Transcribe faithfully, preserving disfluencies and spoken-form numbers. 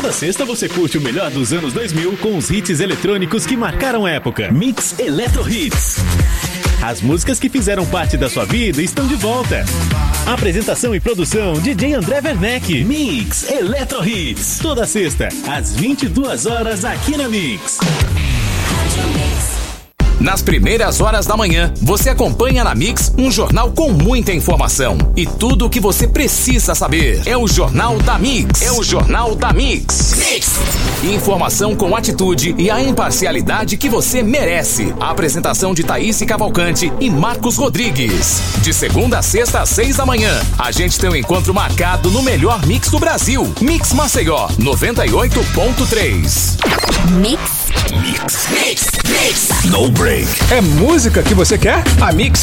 Toda sexta você curte o melhor dos anos dois mil com os hits eletrônicos que marcaram a época. Mix Eletro Hits. As músicas que fizeram parte da sua vida estão de volta. Apresentação e produção D J André Werneck. Mix Eletro Hits. Toda sexta, às vinte e duas horas aqui na Mix. Nas primeiras horas da manhã, você acompanha na Mix um jornal com muita informação e tudo o que você precisa saber. É o Jornal da Mix. É o Jornal da Mix. Mix. Informação com atitude e a imparcialidade que você merece. A apresentação de Thaís Cavalcante e Marcos Rodrigues. De segunda a sexta às seis da manhã, a gente tem um encontro marcado no melhor mix do Brasil. Mix Maceió, noventa e oito ponto três. Mix. Mix. Mix. Mix. No break. É música que você quer? A Mix